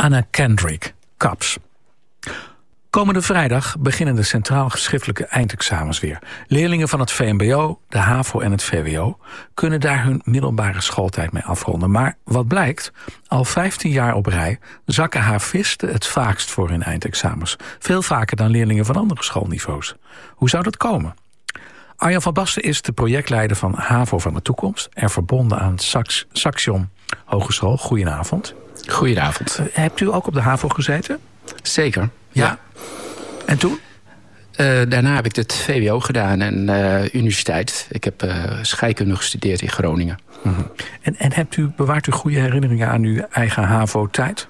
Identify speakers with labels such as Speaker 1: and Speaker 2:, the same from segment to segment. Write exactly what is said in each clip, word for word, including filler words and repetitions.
Speaker 1: Anna Kendrick, Kaps. Komende vrijdag beginnen de centraal geschriftelijke eindexamens weer. Leerlingen van het V M B O, de HAVO en het V W O... kunnen daar hun middelbare schooltijd mee afronden. Maar wat blijkt, al vijftien jaar op rij zakken havisten het vaakst voor hun eindexamens. Veel vaker dan leerlingen van andere schoolniveaus. Hoe zou dat komen? Arjan van Basten is de projectleider van HAVO van de Toekomst... en verbonden aan Sax, Saxion Hogeschool. Goedenavond.
Speaker 2: Goedenavond.
Speaker 1: Uh, hebt u ook op de HAVO gezeten?
Speaker 2: Zeker, ja.
Speaker 1: ja. En toen?
Speaker 2: Uh, daarna heb ik het V W O gedaan en uh, universiteit. Ik heb uh, scheikunde gestudeerd in Groningen.
Speaker 1: Mm-hmm. En, en hebt u, bewaart u goede herinneringen aan uw eigen HAVO-tijd?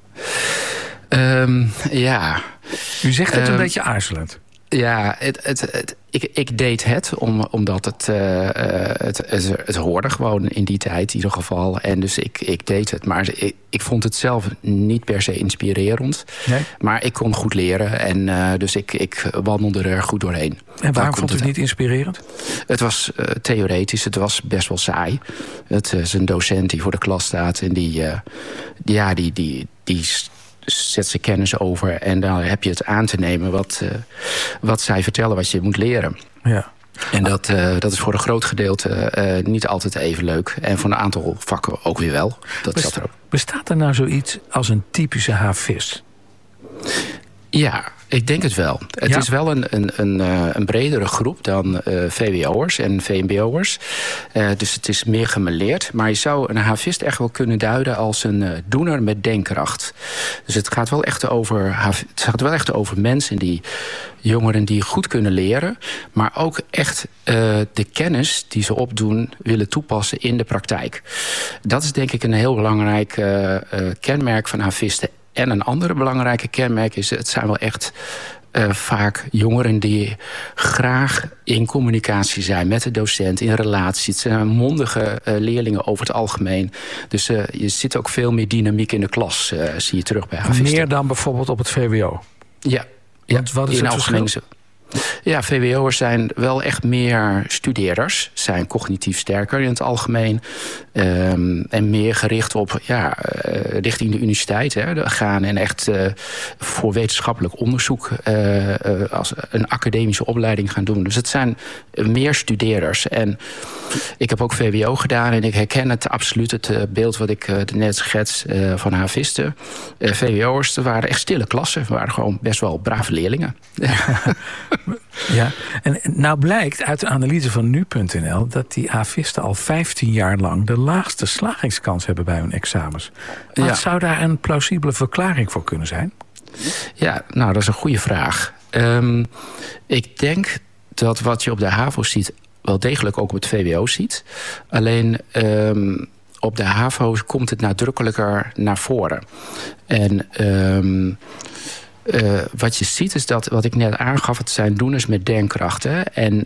Speaker 2: Um, ja.
Speaker 1: U zegt het um, een beetje aarzelend.
Speaker 2: Ja, het, het, het, ik, ik deed het om, omdat het, uh, het, het, het hoorde gewoon in die tijd in ieder geval. En dus ik, ik deed het. Maar ik, ik vond het zelf niet per se inspirerend. Nee? Maar ik kon goed leren en uh, dus ik, ik wandelde er goed doorheen.
Speaker 1: En waarom vond u het niet inspirerend?
Speaker 2: Het was uh, theoretisch, het was best wel saai. Het is een docent die voor de klas staat en die, uh, die, ja, die, die, die zet ze kennis over en dan heb je het aan te nemen wat, uh, wat zij vertellen, wat je moet leren.
Speaker 1: Ja.
Speaker 2: En dat, uh, dat is voor een groot gedeelte uh, niet altijd even leuk. En voor een aantal vakken ook weer wel. Dat
Speaker 1: Best,
Speaker 2: zat er ook.
Speaker 1: Bestaat er nou zoiets als een typische havist?
Speaker 2: Ja, ik denk het wel. Het ja. is wel een, een, een, een bredere groep dan uh, V W O'ers en V M B O'ers. Uh, dus het is meer gemêleerd. Maar je zou een havist echt wel kunnen duiden als een uh, doener met denkkracht. Dus het gaat wel echt over, het gaat wel echt over mensen die, jongeren die goed kunnen leren, maar ook echt uh, de kennis die ze opdoen willen toepassen in de praktijk. Dat is denk ik een heel belangrijk uh, uh, kenmerk van havisten. En een andere belangrijke kenmerk is, het zijn wel echt uh, vaak jongeren die graag in communicatie zijn met de docent, in relatie. Het zijn mondige uh, leerlingen over het algemeen. Dus uh, je ziet ook veel meer dynamiek in de klas, uh, zie je terug bij havisten.
Speaker 1: Meer dan bijvoorbeeld op het V W O?
Speaker 2: Ja.
Speaker 1: Want ja, wat is het verschil?
Speaker 2: Ja, V W O'ers zijn wel echt meer studeerders. Zijn cognitief sterker in het algemeen. Um, en meer gericht op ja, uh, richting de universiteit hè, gaan. En echt uh, voor wetenschappelijk onderzoek uh, uh, als een academische opleiding gaan doen. Dus het zijn meer studeerders. En ik heb ook V W O gedaan. En ik herken het absoluut, het uh, beeld wat ik uh, net schets uh, van havisten. Uh, V W O'ers, er waren echt stille klassen. Er waren gewoon best wel brave leerlingen.
Speaker 1: Ja, en nou blijkt uit de analyse van nu punt n l dat die havisten al vijftien jaar lang de laagste slagingskans hebben bij hun examens. Wat ja. zou daar een plausibele verklaring voor kunnen zijn?
Speaker 2: Ja, nou, dat is een goede vraag. Um, ik denk dat wat je op de HAVO ziet wel degelijk ook op het V W O ziet. Alleen um, op de HAVO komt het nadrukkelijker naar voren. En Um, Uh, wat je ziet is dat, wat ik net aangaf, het zijn doeners met denkkrachten. En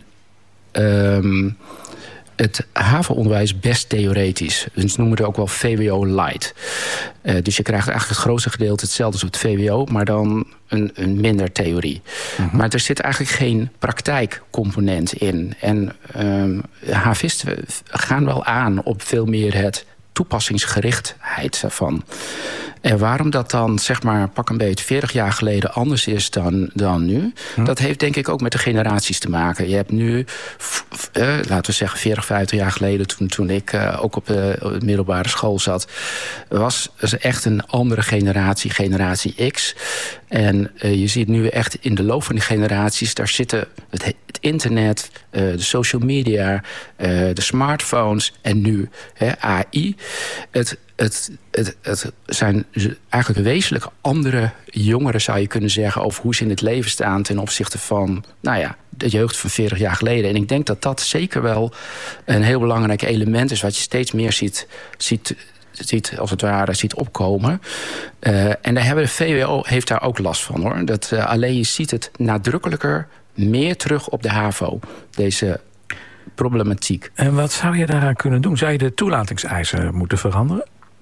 Speaker 2: um, het HAVO-onderwijs is best theoretisch. Dus ze noemen het ook wel V W O light. Uh, dus je krijgt eigenlijk het grootste gedeelte hetzelfde als op het V W O, maar dan een, een minder theorie. Mm-hmm. Maar er zit eigenlijk geen praktijkcomponent in. En um, havisten gaan wel aan op veel meer het toepassingsgerichtheid van. En waarom dat dan, zeg maar, pak een beetje veertig jaar geleden anders is dan, dan nu, hm. dat heeft denk ik ook met de generaties te maken. Je hebt nu, uh, laten we zeggen veertig, vijftig jaar geleden, toen, toen ik uh, ook op de, op de middelbare school zat, was er echt een andere generatie, generatie X. En uh, je ziet nu echt in de loop van die generaties, daar zitten het, het internet, uh, de social media, uh, de smartphones en nu hè, A I. Het, het, het, het zijn eigenlijk wezenlijk andere jongeren, zou je kunnen zeggen, over hoe ze in het leven staan ten opzichte van, nou ja, de jeugd van veertig jaar geleden. En ik denk dat dat zeker wel een heel belangrijk element is, wat je steeds meer ziet, ziet ziet, als het ware, ziet opkomen. Uh, en daar hebben de V W O heeft daar ook last van, hoor. Dat, uh, alleen je ziet het nadrukkelijker meer terug op de HAVO, deze problematiek.
Speaker 1: En wat zou je daaraan kunnen doen? Zou je de toelatingseisen moeten veranderen?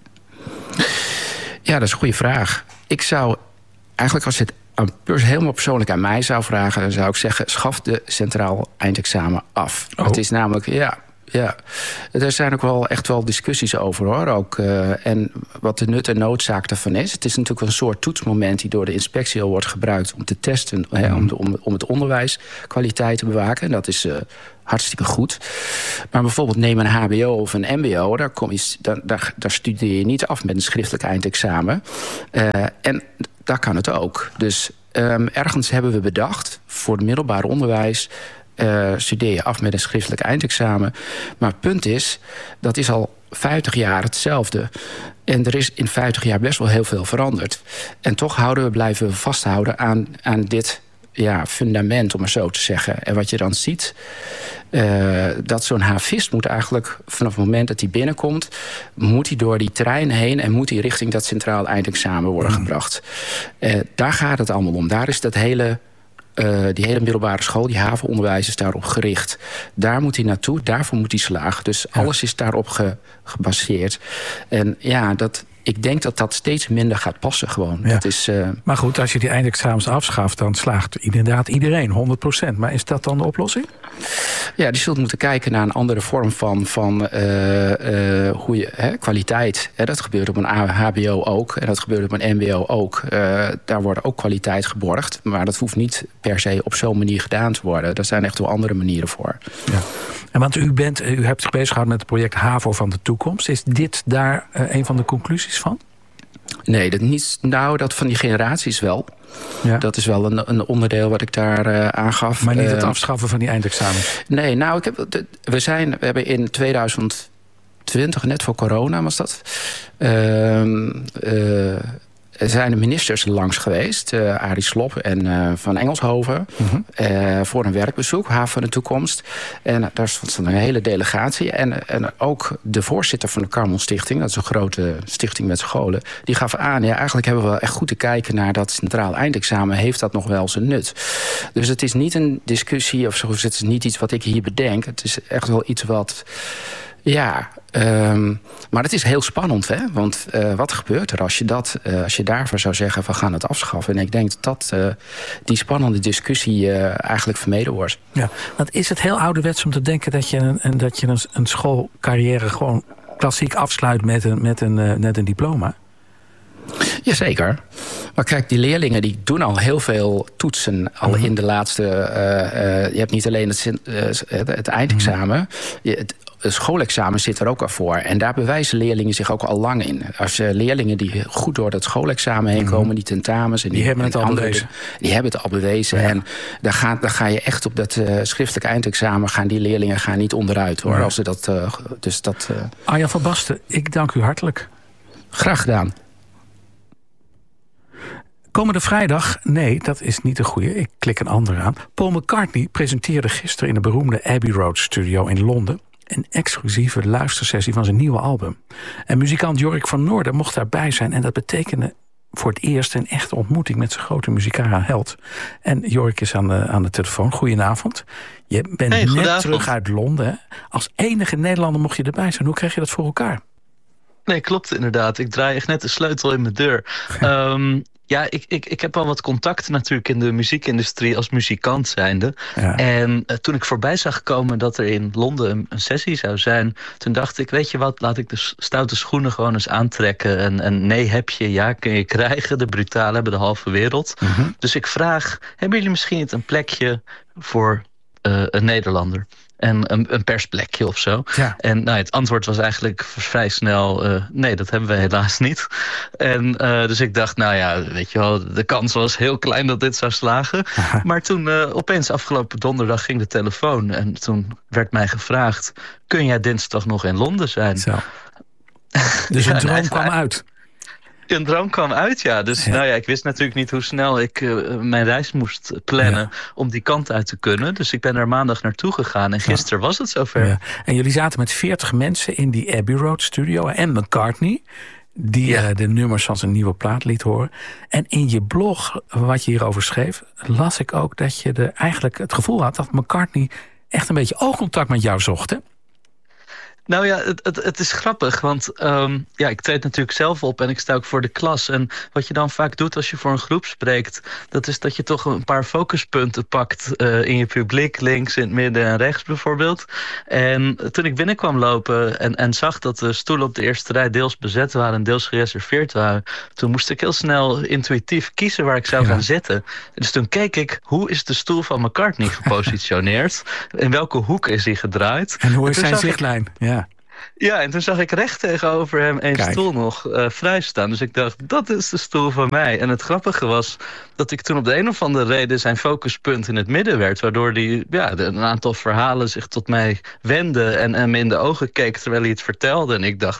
Speaker 2: Ja, dat is een goede vraag. Ik zou eigenlijk, als je het helemaal persoonlijk aan mij zou vragen, dan zou ik zeggen, schaf de centraal eindexamen af. Oh. Het is namelijk, ja, Ja, er zijn ook wel echt wel discussies over, hoor. Ook, uh, en wat de nut en noodzaak daarvan is. Het is natuurlijk een soort toetsmoment die door de inspectie al wordt gebruikt om te testen, mm. hè, om, de, om, om het onderwijs kwaliteit te bewaken. En dat is uh, hartstikke goed. Maar bijvoorbeeld neem een H B O of een M B O, daar, kom je, daar, daar, daar studeer je niet af met een schriftelijk eindexamen. Uh, en daar kan het ook. Dus um, ergens hebben we bedacht voor het middelbaar onderwijs, Uh, studeer je af met een schriftelijk eindexamen. Maar het punt is, dat is al vijftig jaar hetzelfde. En er is in vijftig jaar best wel heel veel veranderd. En toch houden we, blijven we vasthouden aan, aan dit ja, fundament, om maar zo te zeggen. En wat je dan ziet, uh, dat zo'n havist moet eigenlijk vanaf het moment dat hij binnenkomt, moet hij door die trein heen en moet hij richting dat centraal eindexamen worden mm. gebracht. Uh, daar gaat het allemaal om. Daar is dat hele Uh, die hele middelbare school, die havenonderwijs is daarop gericht. Daar moet hij naartoe, daarvoor moet hij slagen. Dus ja. alles is daarop ge, gebaseerd. En ja, dat, ik denk dat dat steeds minder gaat passen gewoon.
Speaker 1: Ja.
Speaker 2: Dat is, uh...
Speaker 1: Maar goed, als je die eindexamens afschaft, dan slaagt inderdaad iedereen, honderd procent. Maar is dat dan de oplossing?
Speaker 2: Ja, die zult moeten kijken naar een andere vorm van, van uh, uh, hoe je, hè, kwaliteit. Hè, dat gebeurt op een H B O ook. En dat gebeurt op een M B O ook. Uh, daar wordt ook kwaliteit geborgd. Maar dat hoeft niet per se op zo'n manier gedaan te worden. Daar zijn echt wel andere manieren voor.
Speaker 1: Ja. En want u, bent, u hebt zich bezig gehouden met het project HAVO van de toekomst. Is dit daar uh, een van de conclusies van?
Speaker 2: Nee, dat niet, nou, dat van die generaties wel. Ja. Dat is wel een, een onderdeel wat ik daar uh, aangaf.
Speaker 1: Maar niet het
Speaker 2: uh,
Speaker 1: afschaffen van die eindexamens?
Speaker 2: Nee, nou, ik heb, we, zijn, we hebben in tweeduizend twintig, net voor corona was dat, Uh, uh, er zijn de ministers langs geweest, uh, Arie Slob en uh, Van Engelshoven, mm-hmm. uh, voor een werkbezoek, Haven van de Toekomst. En uh, daar stond een hele delegatie. En, en ook de voorzitter van de Karmel Stichting, dat is een grote stichting met scholen, die gaf aan, ja, eigenlijk hebben we wel echt goed te kijken naar dat centraal eindexamen. Heeft dat nog wel zijn nut? Dus het is niet een discussie, of zo, het is niet iets wat ik hier bedenk. Het is echt wel iets wat, ja, Um, maar het is heel spannend, hè? Want uh, wat gebeurt er als je, dat, uh, als je daarvoor zou zeggen, we gaan het afschaffen? En ik denk dat uh, die spannende discussie uh, eigenlijk vermeden wordt.
Speaker 1: Ja, want is het heel ouderwets om te denken dat je een, dat je een, een schoolcarrière gewoon klassiek afsluit met een, met een, uh, net een diploma?
Speaker 2: Jazeker. Maar kijk, die leerlingen die doen al heel veel toetsen al mm-hmm. in de laatste. Uh, uh, je hebt niet alleen het, uh, het eindexamen. Mm-hmm. Je, het, Het schoolexamen zit er ook al voor. En daar bewijzen leerlingen zich ook al lang in. Als uh, leerlingen die goed door het schoolexamen heen komen, mm-hmm. die tentamens en die,
Speaker 1: die hebben het
Speaker 2: al
Speaker 1: andere, bewezen.
Speaker 2: Die hebben het al bewezen. Ja. En daar ga, daar ga je echt op dat uh, schriftelijk eindexamen gaan die leerlingen gaan niet onderuit, hoor. Ja. Als ze dat, uh, dus dat, uh...
Speaker 1: Arjan van Basten, ik dank u hartelijk.
Speaker 2: Graag gedaan.
Speaker 1: Komende vrijdag, nee, dat is niet de goede. Ik klik een andere aan. Paul McCartney presenteerde gisteren in de beroemde Abbey Road Studio in Londen een exclusieve luistersessie van zijn nieuwe album. En muzikant Jorik van Noorden mocht daarbij zijn. En dat betekende voor het eerst een echte ontmoeting met zijn grote muzikale held. En Jorik is aan de, aan de telefoon. Goedenavond. Je bent hey, net terug uit Londen. Hè? Als enige Nederlander mocht je erbij zijn. Hoe kreeg je dat voor elkaar?
Speaker 3: Nee, klopt inderdaad. Ik draai echt net de sleutel in mijn deur. um, Ja, ik, ik, ik heb al wat contacten natuurlijk in de muziekindustrie als muzikant zijnde. Ja. En uh, toen ik voorbij zag komen dat er in Londen een, een sessie zou zijn, toen dacht ik, weet je wat, laat ik de stoute schoenen gewoon eens aantrekken. En, en nee heb je, ja kun je krijgen. De brutalen hebben de halve wereld. Mm-hmm. Dus ik vraag, hebben jullie misschien niet een plekje voor uh, een Nederlander? En een, een persplekje of zo. Ja. En nou, het antwoord was eigenlijk vrij snel, Uh, nee, dat hebben we helaas niet. En uh, dus ik dacht, nou ja, weet je wel, de kans was heel klein dat dit zou slagen. Aha. Maar toen uh, opeens afgelopen donderdag ging de telefoon. En toen werd mij gevraagd, kun jij dinsdag nog in Londen zijn?
Speaker 1: Zo. Dus ja, een droom kwam uit.
Speaker 3: Een droom kwam uit, ja. Dus ja. nou ja, ik wist natuurlijk niet hoe snel ik uh, mijn reis moest plannen ja. om die kant uit te kunnen. Dus ik ben er maandag naartoe gegaan en gisteren ja. was het zover. Ja.
Speaker 1: En jullie zaten met veertig mensen in die Abbey Road studio en McCartney, die ja. uh, de nummers van zijn nieuwe plaat liet horen. En in je blog, wat je hierover schreef, las ik ook dat je er eigenlijk het gevoel had dat McCartney echt een beetje oogcontact met jou zocht, hè?
Speaker 3: Nou ja, het, het, het is grappig, want um, ja, ik treed natuurlijk zelf op en ik sta ook voor de klas. En wat je dan vaak doet als je voor een groep spreekt, dat is dat je toch een paar focuspunten pakt uh, in je publiek, links, in het midden en rechts bijvoorbeeld. En toen ik binnenkwam lopen en, en zag dat de stoelen op de eerste rij deels bezet waren en deels gereserveerd waren, toen moest ik heel snel intuïtief kiezen waar ik zou ja. gaan zitten. Dus toen keek ik, hoe is de stoel van McCartney gepositioneerd? In welke hoek is hij gedraaid?
Speaker 1: En hoe is zijn zichtlijn? Ik... Ja.
Speaker 3: Ja, en toen zag ik recht tegenover hem een
Speaker 1: Kijk.
Speaker 3: stoel nog uh, vrij staan. Dus ik dacht, dat is de stoel van mij. En het grappige was dat ik toen op de een of andere reden zijn focuspunt in het midden werd. Waardoor hij ja, een aantal verhalen zich tot mij wendde en, en me in de ogen keek terwijl hij het vertelde. En ik dacht,